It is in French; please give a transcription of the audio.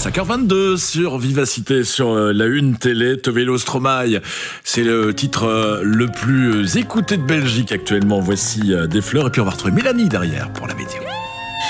5h22 sur Vivacité, sur la une télé. Tovelo Stromae, c'est le titre le plus écouté de Belgique actuellement. Voici des fleurs. Et puis on va retrouver Mélanie derrière pour la météo.